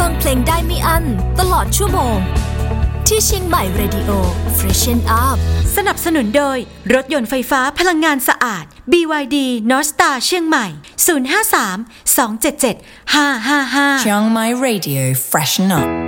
ฟังเพลงได้ไม่อั้นตลอดชั่วโมงที่เชียงใหม่ Radio Freshen Up สนับสนุนโดยรถยนต์ไฟฟ้าพลังงานสะอาด BYD North Star เชียงใหม่ 053 277 555 Chiang Mai Radio Freshen Up